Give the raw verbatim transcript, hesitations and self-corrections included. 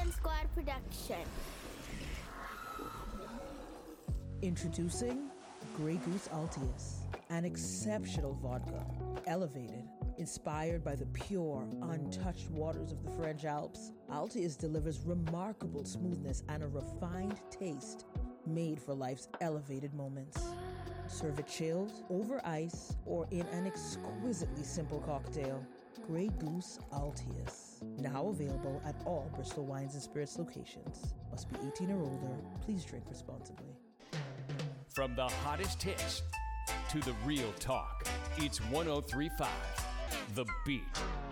Fun Squad production. Introducing Grey Goose Altius, an exceptional vodka, elevated, inspired by the pure, untouched waters of the French Alps. Altius delivers remarkable smoothness and a refined taste made for life's elevated moments. Serve it chilled, over ice, or in an exquisitely simple cocktail. Grey Goose Altius. Now available at all Bristol Wines and Spirits locations. Must be eighteen or older. Please drink responsibly. From the hottest hits to the real talk, it's one oh three point five The Beat.